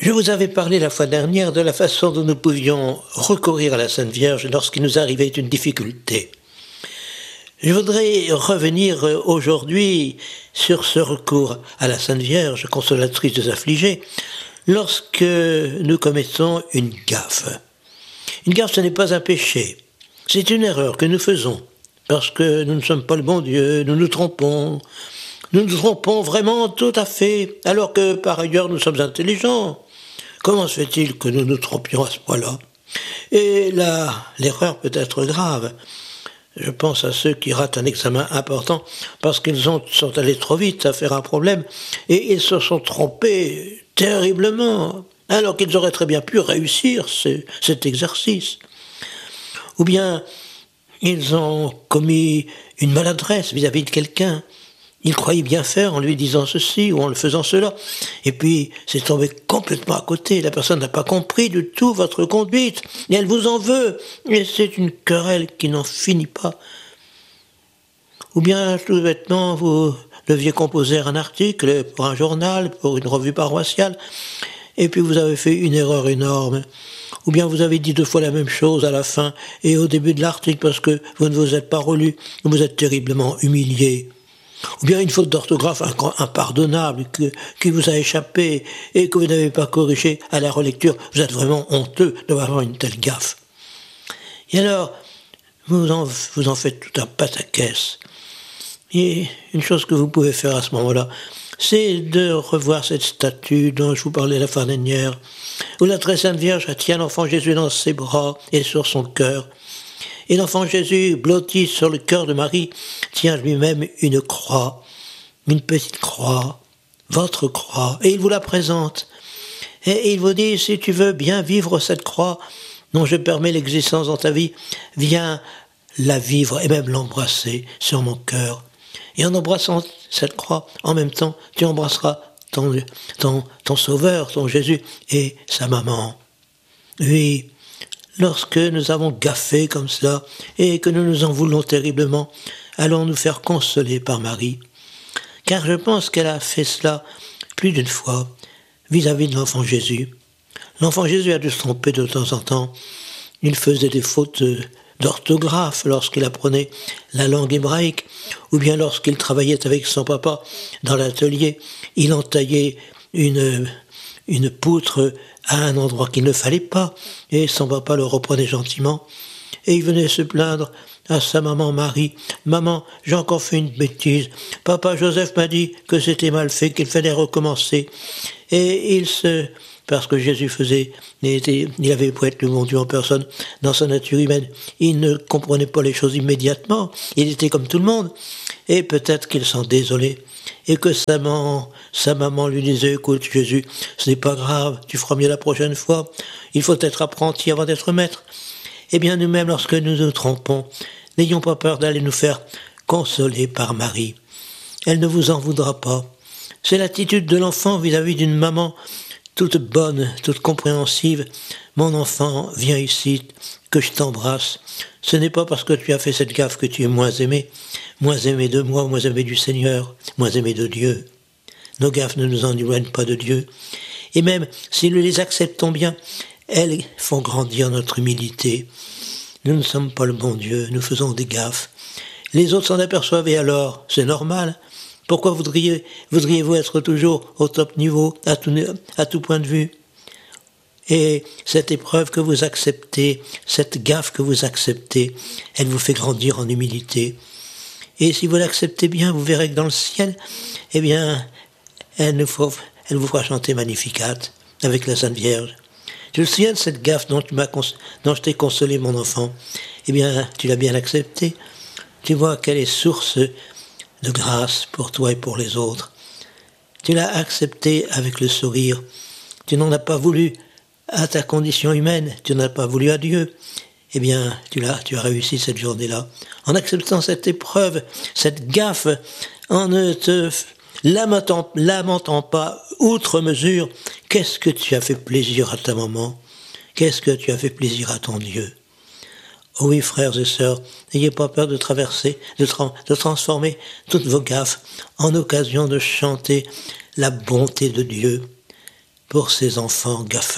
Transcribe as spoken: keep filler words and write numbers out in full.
Je vous avais parlé la fois dernière de la façon dont nous pouvions recourir à la Sainte Vierge lorsqu'il nous arrivait une difficulté. Je voudrais revenir aujourd'hui sur ce recours à la Sainte Vierge, consolatrice des affligés, lorsque nous commettons une gaffe. Une gaffe, ce n'est pas un péché, c'est une erreur que nous faisons, parce que nous ne sommes pas le bon Dieu, nous nous trompons, nous nous trompons vraiment tout à fait, alors que par ailleurs nous sommes intelligents. Comment se fait-il que nous nous trompions à ce point-là? Et là, l'erreur peut être grave. Je pense à ceux qui ratent un examen important parce qu'ils ont, sont allés trop vite à faire un problème et ils se sont trompés terriblement, alors qu'ils auraient très bien pu réussir ce, cet exercice. Ou bien, ils ont commis une maladresse vis-à-vis de quelqu'un. Ils croyaient bien faire en lui disant ceci ou en le faisant cela. Et puis, c'est tombé complètement à côté. La personne n'a pas compris du tout votre conduite. Et elle vous en veut. Et c'est une querelle qui n'en finit pas. Ou bien, tout bêtement, vous deviez composer un article pour un journal, pour une revue paroissiale. Et puis, vous avez fait une erreur énorme. Ou bien, vous avez dit deux fois la même chose à la fin et au début de l'article parce que vous ne vous êtes pas relu. Vous êtes terriblement humilié. Ou bien une faute d'orthographe impardonnable que, qui vous a échappé et que vous n'avez pas corrigé à la relecture. Vous êtes vraiment honteux d'avoir une telle gaffe. Et alors, vous en, vous en faites tout un pataquès. Et une chose que vous pouvez faire à ce moment-là, c'est de revoir cette statue dont je vous parlais la fois dernière, où la très sainte Vierge tient l'enfant Jésus dans ses bras et sur son cœur. Et l'enfant Jésus, blotti sur le cœur de Marie, tient lui-même une croix, une petite croix, votre croix, et il vous la présente. Et il vous dit, si tu veux bien vivre cette croix, dont je permets l'existence dans ta vie, viens la vivre et même l'embrasser sur mon cœur. Et en embrassant cette croix, en même temps, tu embrasseras ton, ton, ton Sauveur, ton Jésus, et sa maman. Oui. Lorsque nous avons gaffé comme cela et que nous nous en voulons terriblement, allons nous faire consoler par Marie. Car je pense qu'elle a fait cela plus d'une fois vis-à-vis de l'enfant Jésus. L'enfant Jésus a dû se tromper de temps en temps. Il faisait des fautes d'orthographe lorsqu'il apprenait la langue hébraïque ou bien lorsqu'il travaillait avec son papa dans l'atelier. Il entaillait une... une poutre à un endroit qu'il ne fallait pas, et son papa le reprenait gentiment, et il venait se plaindre à sa maman Marie. « Maman, j'ai encore fait une bêtise. Papa Joseph m'a dit que c'était mal fait, qu'il fallait recommencer. » Et il se... Parce que Jésus faisait... Il, était, il avait pour être le bon Dieu en personne dans sa nature humaine. Il ne comprenait pas les choses immédiatement. Il était comme tout le monde. Et peut-être qu'il s'en désolait. Et que sa maman, sa maman lui disait, écoute Jésus, ce n'est pas grave, tu feras mieux la prochaine fois, il faut être apprenti avant d'être maître. Eh bien nous-mêmes, lorsque nous nous trompons, n'ayons pas peur d'aller nous faire consoler par Marie. Elle ne vous en voudra pas. C'est l'attitude de l'enfant vis-à-vis d'une maman toute bonne, toute compréhensive. Mon enfant, viens ici, que je t'embrasse. Ce n'est pas parce que tu as fait cette gaffe que tu es moins aimé, moins aimé de moi, moins aimé du Seigneur, moins aimé de Dieu. Nos gaffes ne nous en éloignent pas de Dieu. Et même si nous les acceptons bien, elles font grandir notre humilité. Nous ne sommes pas le bon Dieu, nous faisons des gaffes. Les autres s'en aperçoivent et alors, c'est normal. Pourquoi voudriez, voudriez-vous être toujours au top niveau, à tout, à tout point de vue ? Et cette épreuve que vous acceptez, cette gaffe que vous acceptez, elle vous fait grandir en humilité. Et si vous l'acceptez bien, vous verrez que dans le ciel, eh bien, elle, nous fera, elle vous fera chanter Magnificat avec la Sainte Vierge. Tu te souviens de cette gaffe dont, tu m'as cons- dont je t'ai consolé, mon enfant ? Eh bien, tu l'as bien acceptée. Tu vois qu'elle est source de grâce pour toi et pour les autres. Tu l'as acceptée avec le sourire. Tu n'en as pas voulu à ta condition humaine, tu n'as pas voulu à Dieu. Eh bien, tu l'as, tu as réussi cette journée-là. En acceptant cette épreuve, cette gaffe, en ne te lamentant, lamentant pas outre mesure, qu'est-ce que tu as fait plaisir à ta maman ? Qu'est-ce que tu as fait plaisir à ton Dieu ? Oh oui, frères et sœurs, n'ayez pas peur de traverser, de, tra- de transformer toutes vos gaffes en occasion de chanter la bonté de Dieu. pour ses enfants gaffeurs.